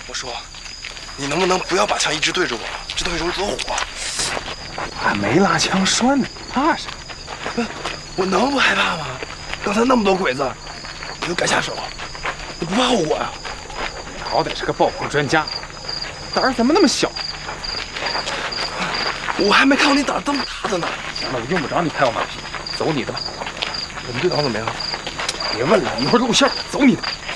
我说，你能不能不要把枪一直对着我，这东西容易着火。 俺没拉枪栓呢，怕啥？ 不，我能不害怕吗？刚才那么多鬼子，你都敢下手，你不怕后果呀？ 你好歹是个爆破专家，胆儿怎么那么小？ 我还没看过你胆这么大的呢。 行了，我用不着你拍我马屁，走你的吧。 我们队长怎么样？ 别问了，一会儿露馅了，走你的。